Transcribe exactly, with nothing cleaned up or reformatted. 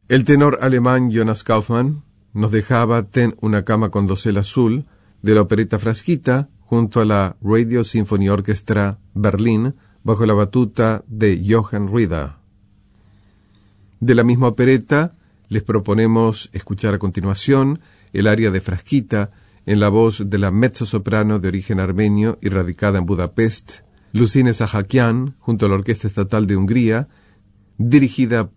El tenor alemán Jonas Kaufmann nos dejaba Ten una cama con dosel azul de la opereta Frasquita junto a la Radio Symphony Orchestra Berlín bajo la batuta de Johann Rieder. De la misma opereta les proponemos escuchar a continuación el aria de Frasquita en la voz de la mezzosoprano de origen armenio y radicada en Budapest, Lucine Sahakian, junto a la Orquesta Estatal de Hungría, dirigida